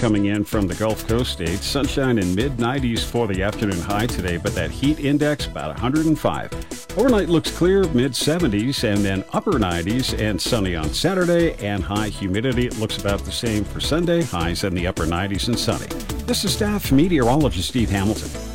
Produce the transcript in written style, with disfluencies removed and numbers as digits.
coming in from the Gulf Coast states. Sunshine in mid-90s for the afternoon high today, but that heat index about 105. Overnight looks clear, mid-70s, and then upper 90s and sunny on Saturday, and high humidity looks about the same for Sunday, highs in the upper 90s and sunny. This is staff meteorologist Steve Hamilton.